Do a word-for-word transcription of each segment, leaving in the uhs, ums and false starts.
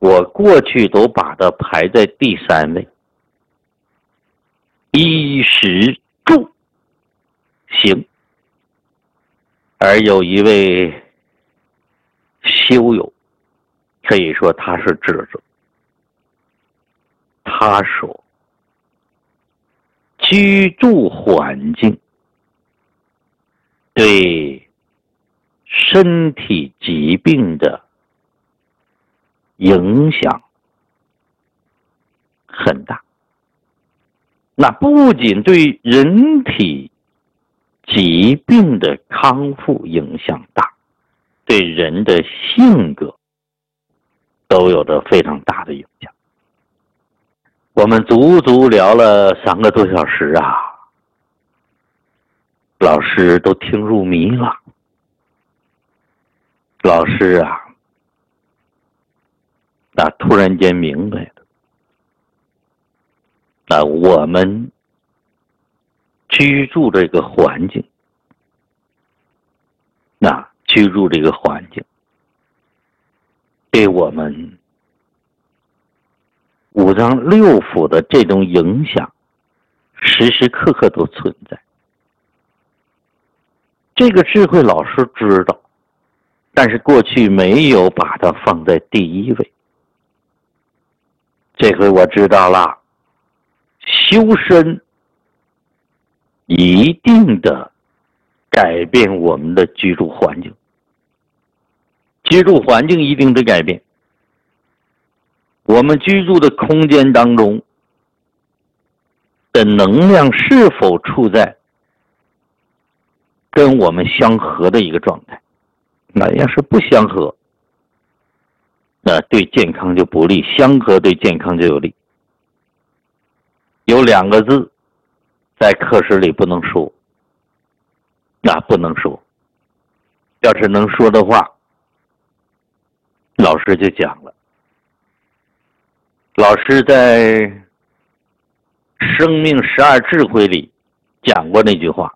我过去都把它排在第三位。衣食住行，而有一位修友，可以说他是智者，他说居住环境对身体疾病的影响很大。那不仅对人体疾病的康复影响大，对人的性格都有着非常大的影响。我们足足聊了三个多小时啊，老师都听入迷了。老师啊，那突然间明白了，那我们居住这个环境，那居住这个环境对我们五脏六腑的这种影响时时刻刻都存在。这个智慧老师知道，但是过去没有把它放在第一位。这回我知道了，修身一定的改变我们的居住环境，居住环境一定的改变。我们居住的空间当中的能量是否处在跟我们相合的一个状态？那要是不相合，那对健康就不利；相合对健康就有利。有两个字在课室里不能说，那不能说。要是能说的话，老师就讲了。老师在生命十二智慧里讲过那句话：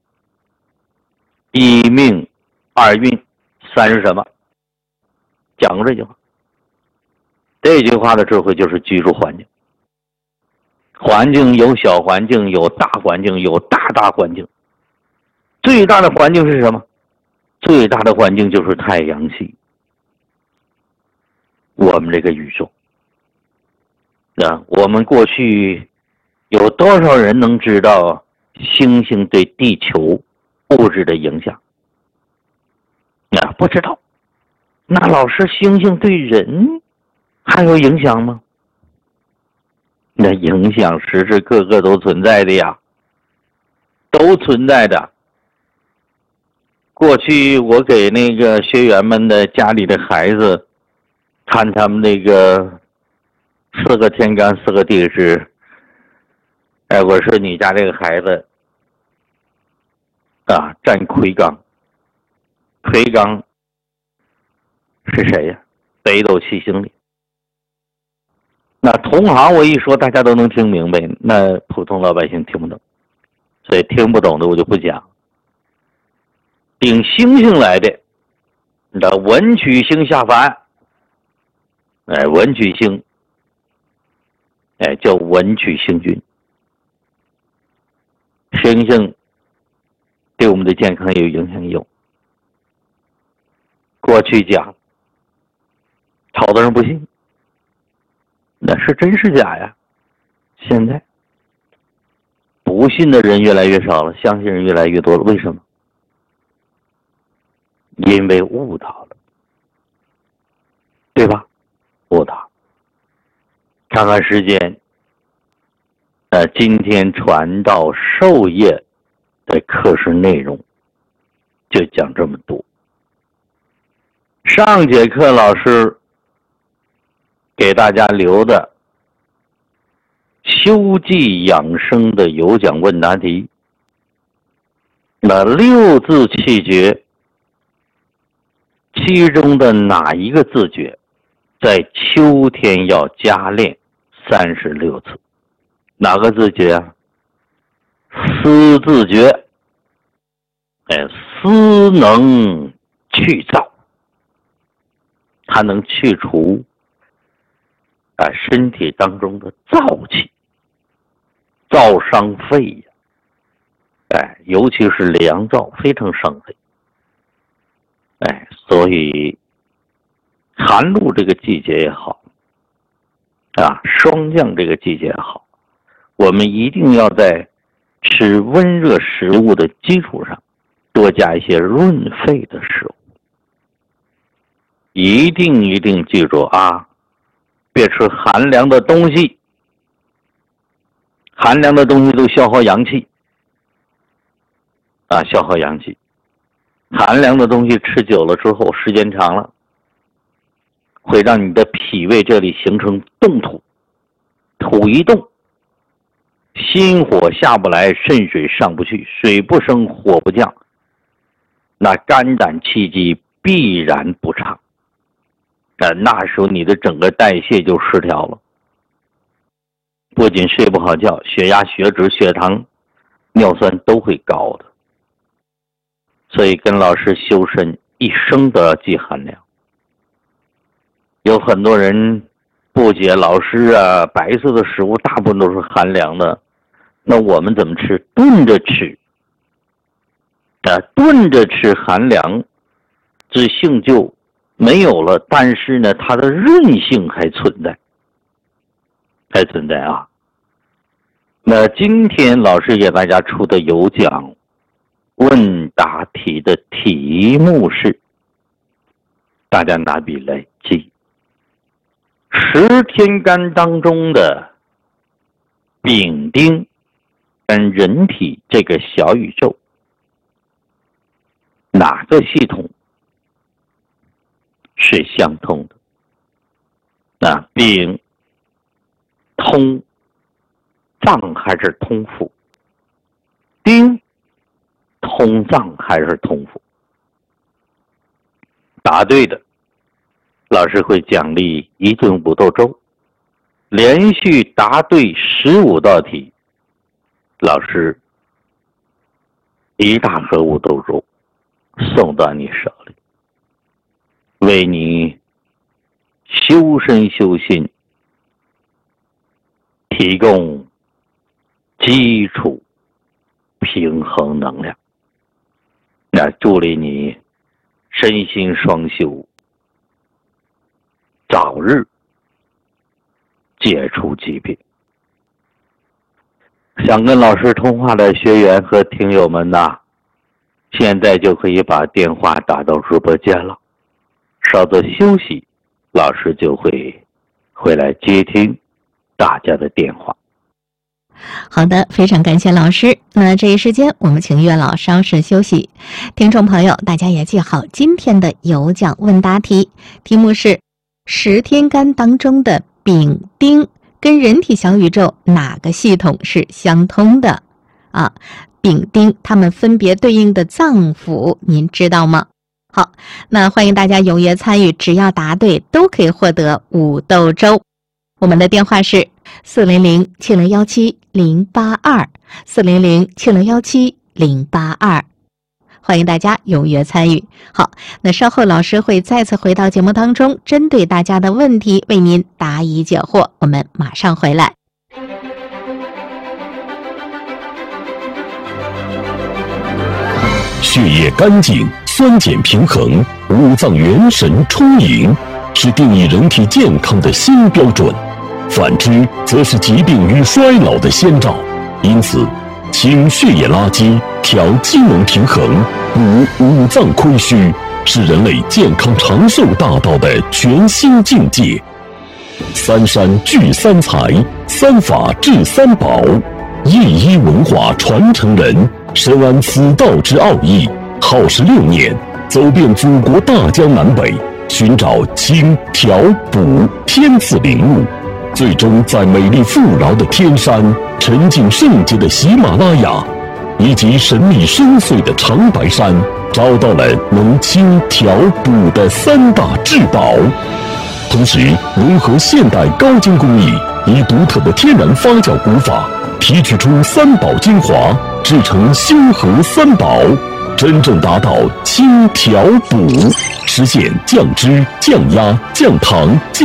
一命二运三是什么？讲过这句话。这句话的智慧就是居住环境。环境有小环境，有大环境，有大大环境。最大的环境是什么？最大的环境就是太阳系，我们这个宇宙。那我们过去有多少人能知道星星对地球物质的影响？啊，不知道。那老师，星星对人还有影响吗？那影响时时刻刻都存在的呀，都存在的。过去我给那个学员们的家里的孩子看他们那个四个天干四个地支，哎，我说你家这个孩子啊，占魁罡，魁罡是谁呀？北斗七星里。那同行我一说大家都能听明白，那普通老百姓听不懂，所以听不懂的我就不讲。顶星星来的，你知道文曲星下凡，哎，文曲星，哎，叫文曲星君。星星对我们的健康有影响有。过去讲，好多人不信，那是真是假呀？现在不信的人越来越少了，相信人越来越多了。为什么？因为悟到了，对吧？悟到。看看时间，呃，今天传道授业的课时内容就讲这么多。上节课老师给大家留的秋季养生的有奖问答题，那六字气诀其中的哪一个字诀在秋天要加练三十六次？哪个字诀啊？思字诀。哎，思能去燥，它能去除啊身体当中的燥气，燥伤肺呀，哎，尤其是凉燥非常伤肺，哎，所以寒露这个季节也好，啊，霜降这个季节也好，我们一定要在吃温热食物的基础上，多加一些润肺的食物。一定一定记住啊，别吃寒凉的东西，寒凉的东西都消耗阳气，啊，消耗阳气。寒凉的东西吃久了之后，时间长了，会让你的脾胃这里形成冻土，土一冻，心火下不来，肾水上不去，水不升，火不降，那肝胆气机必然不畅。啊，那时候你的整个代谢就失调了，不仅睡不好觉，血压、血脂、血糖、尿酸都会高的。所以跟老师修身一生都要忌寒凉。有很多人不解老师啊，白色的食物大部分都是寒凉的，那我们怎么吃？炖着吃啊，炖着吃寒凉之性就没有了，但是呢，它的韧性还存在，还存在啊。那今天老师给大家出的有奖问答题的题目是，大家拿笔来记，十天干当中的丙丁跟人体这个小宇宙，哪个系统是相通的？那丙通脏还是通腑？丁通脏还是通腑？答对的，老师会奖励一顿五豆粥。连续答对十五道题，老师一大盒五豆粥送到你手里，为你修身修心提供基础平衡能量。那助力你身心双修，早日解除疾病。想跟老师通话的学员和听友们呐，现在就可以把电话打到直播间了。稍作休息，老师就会回来接听大家的电话。 好的，非常感谢老师。那这一时间我们请月老稍事休息。听众朋友，大家也记好今天的有奖问答题，题目是十天干当中的丙丁跟人体小宇宙哪个系统是相通的啊？丙丁它们分别对应的脏腑您知道吗？好，那欢迎大家踊跃参与，只要答对都可以获得五豆粥。我们的电话是四零零七零幺七零八二，四零零七零幺七零八二，欢迎大家踊跃参与。好，那稍后老师会再次回到节目当中，针对大家的问题为您答疑解惑。我们马上回来。 血液干净，酸碱平衡，五脏元神充盈，是定义人体健康的新标准。反之，则是疾病与衰老的先兆。因此，清血液垃圾，调机能平衡，补五脏亏虚，是人类健康长寿大道的全新境界。三山聚三才，三法治三宝，一一文化传承人，深谙此道之奥义，耗时六年，走遍祖国大江南北，寻找清调补天赐灵物，最终在美丽富饶的天山、沉静圣洁的喜马拉雅以及神秘深邃的长白山，找到了能清调补的三大至宝，同时融合现代高精工艺，以独特的天然发酵古法提取出三宝精华，制成修和三宝，真正达到清调补，实现降脂、降压、降糖。